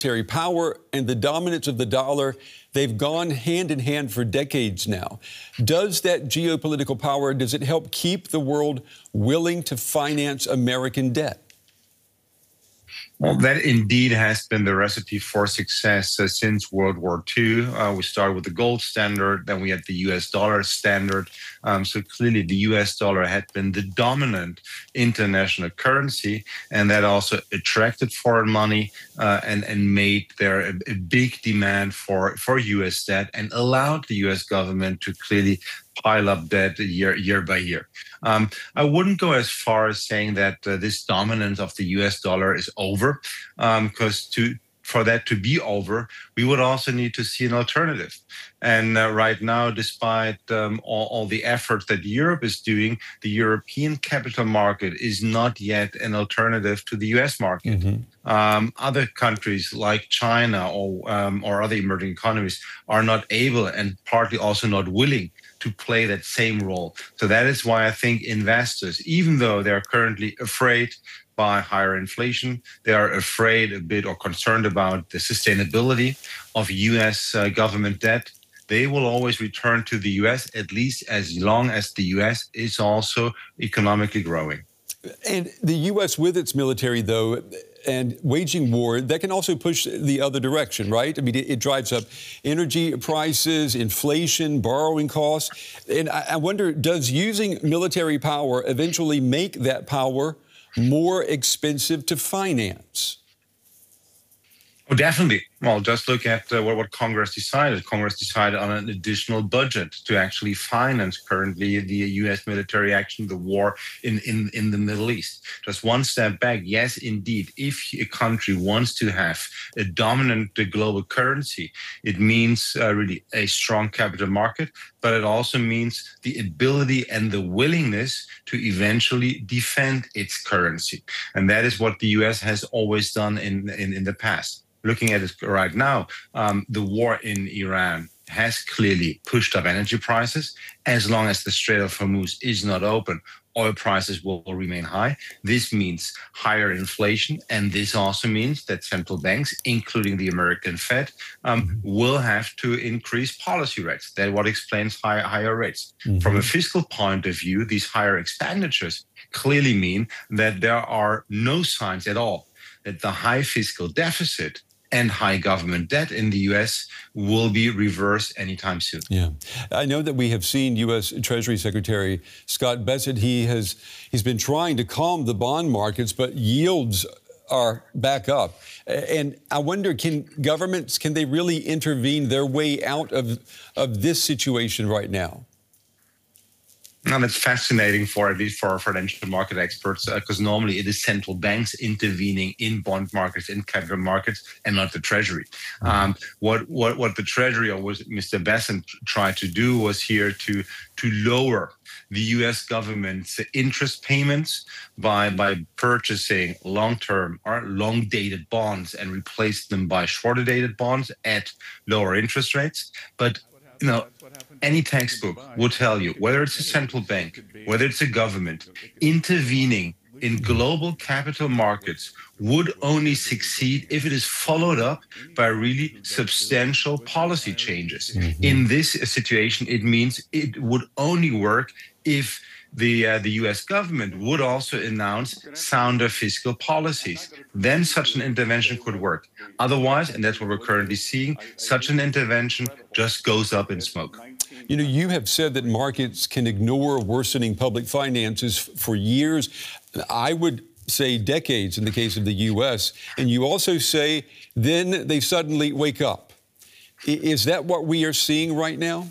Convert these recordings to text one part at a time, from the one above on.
military power and the dominance of the dollar, they've gone hand in hand for decades now. Does that geopolitical power, does it help keep the world willing to finance American debt? Well, that indeed has been the recipe for success since World War II. We started with the gold standard, then we had the US dollar standard. So clearly the US dollar had been the dominant international currency, and that also attracted foreign money and made there a big demand for US debt and allowed the US government to clearly pile up debt year by year. I wouldn't go as far as saying that this dominance of the US dollar is over, because for that to be over, we would also need to see an alternative. And right now, despite all the efforts that Europe is doing, the European capital market is not yet an alternative to the US market. Mm-hmm. Other countries like China or other emerging economies are not able and partly also not willing to play that same role. So that is why I think investors, even though they're currently afraid by higher inflation, they are afraid a bit or concerned about the sustainability of US government debt, they will always return to the US, at least as long as the US is also economically growing. And the U.S. with its military, though, and waging war, that can also push the other direction, right? I mean, it drives up energy prices, inflation, borrowing costs. And I wonder, does using military power eventually make that power more expensive to finance? Oh, definitely. Well, just look at what Congress decided. Congress decided on an additional budget to actually finance currently the U.S. military action, the war in the Middle East. Just one step back. Yes, indeed. If a country wants to have a dominant global currency, it means really a strong capital market, but it also means the ability and the willingness to eventually defend its currency. And that is what the U.S. has always done in the past. Looking at it right now, the war in Iran has clearly pushed up energy prices. As long as the Strait of Hormuz is not open, oil prices will remain high. This means higher inflation, and this also means that central banks, including the American Fed, will have to increase policy rates. That's what explains higher rates. Mm-hmm. From a fiscal point of view, these higher expenditures clearly mean that there are no signs at all that the high fiscal deficit and high government debt in the U.S. will be reversed anytime soon. Yeah. I know that we have seen U.S. Treasury Secretary Scott Bessent. He's been trying to calm the bond markets, but yields are back up. And I wonder, can they really intervene their way out of this situation right now? And it's fascinating at least for financial market experts, because normally it is central banks intervening in bond markets, in capital markets, and not the Treasury. What the Treasury, or what Mr. Bessent tried to do was here to lower the U.S. government's interest payments by purchasing long-term or long-dated bonds and replace them by shorter-dated bonds at lower interest rates. But any textbook will tell you, whether it's a central bank, whether it's a government, intervening in global capital markets would only succeed if it is followed up by really substantial policy changes. Mm-hmm. In this situation, it means it would only work if the U.S. government would also announce sounder fiscal policies. Then such an intervention could work. Otherwise, and that's what we're currently seeing, such an intervention just goes up in smoke. You know, you have said that markets can ignore worsening public finances for years. I would say decades in the case of the U.S. And you also say then they suddenly wake up. Is that what we are seeing right now?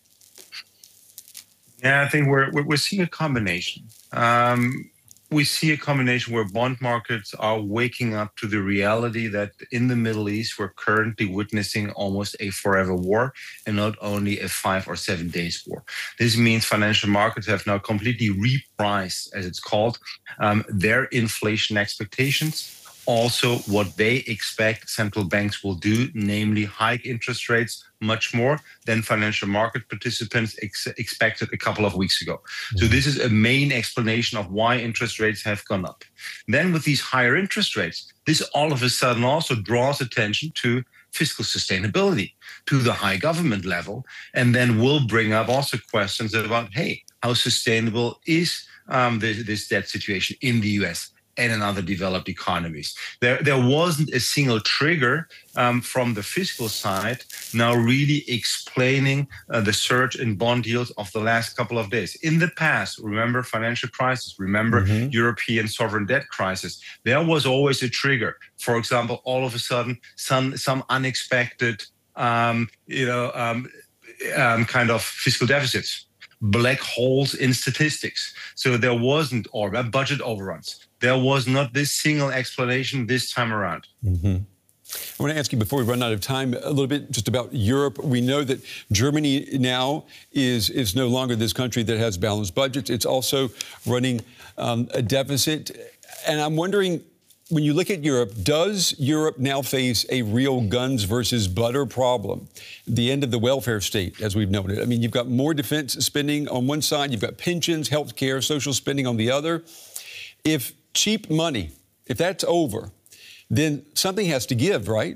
Yeah, I think we're seeing a combination. We see a combination where bond markets are waking up to the reality that in the Middle East, we're currently witnessing almost a forever war and not only a 5 or 7 days war. This means financial markets have now completely repriced, as it's called, their inflation expectations also what they expect central banks will do, namely hike interest rates much more than financial market participants expected a couple of weeks ago. So this is a main explanation of why interest rates have gone up. Then with these higher interest rates, this all of a sudden also draws attention to fiscal sustainability, to the high government level, and then will bring up also questions about, hey, how sustainable is this debt situation in the US and in other developed economies? There wasn't a single trigger from the fiscal side now really explaining the surge in bond yields of the last couple of days. In the past, remember financial crisis, remember European sovereign debt crisis, there was always a trigger. For example, all of a sudden, some unexpected kind of fiscal deficits, black holes in statistics. So there wasn't, or budget overruns. There was not this single explanation this time around. I want to ask you, before we run out of time, a little bit just about Europe. We know that Germany now is no longer this country that has balanced budgets. It's also running a deficit. And I'm wondering, when you look at Europe, does Europe now face a real guns versus butter problem? The end of the welfare state, as we've known it. I mean, you've got more defense spending on one side, you've got pensions, health care, social spending on the other. If cheap money, if that's over, then something has to give, right?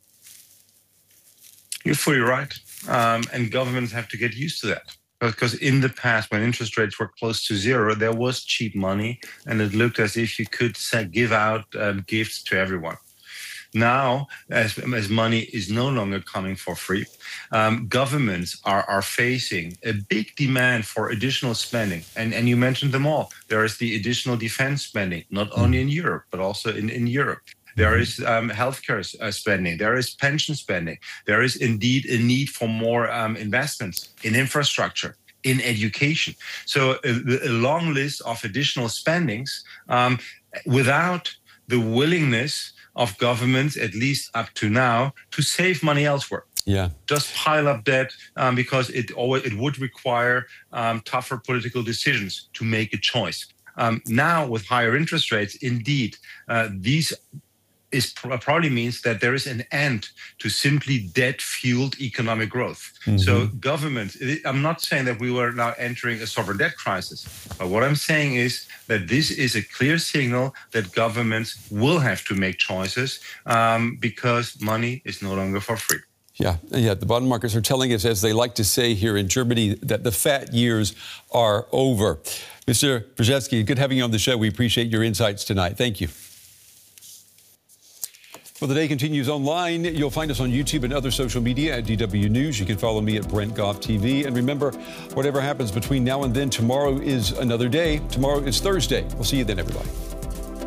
You're fully right. And governments have to get used to that. Because in the past, when interest rates were close to zero, there was cheap money, and it looked as if you could give out gifts to everyone. Now, as money is no longer coming for free, governments are facing a big demand for additional spending. And you mentioned them all. There is the additional defense spending, not only in Europe, but also in Europe. There is healthcare spending. There is pension spending. There is indeed a need for more investments in infrastructure, in education. So a long list of additional spendings without the willingness of governments, at least up to now, to save money elsewhere. Yeah. Just pile up debt because it would require tougher political decisions to make a choice. Now, with higher interest rates, indeed, these probably means that there is an end to simply debt-fueled economic growth. So governments, I'm not saying that we were now entering a sovereign debt crisis, but what I'm saying is that this is a clear signal that governments will have to make choices because money is no longer for free. Yeah, the bond markets are telling us, as they like to say here in Germany, that the fat years are over. Mr. Brzezinski, good having you on the show. We appreciate your insights tonight. Thank you. Well, the day continues online. You'll find us on YouTube and other social media at DW News. You can follow me at Brent Goff TV. And remember, whatever happens between now and then, tomorrow is another day. Tomorrow is Thursday. We'll see you then, everybody.